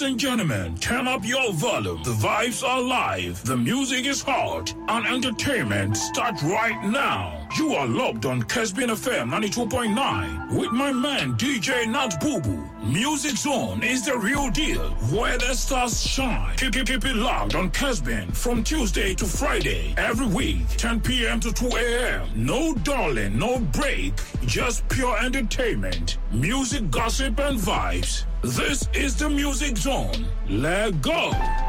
and gentlemen, turn up your volume. The vibes are live, the music is hot, and entertainment start right now. You are locked on Kesbin FM 92.9 with my man DJ Nat Boo Boo. Music Zone is the real deal, where the stars shine. Keep it locked on Kesbin from Tuesday to Friday, every week, 10 p.m. to 2 a.m. No darling, no break, just pure entertainment, music, gossip, and vibes. This is the Music Zone. Let go.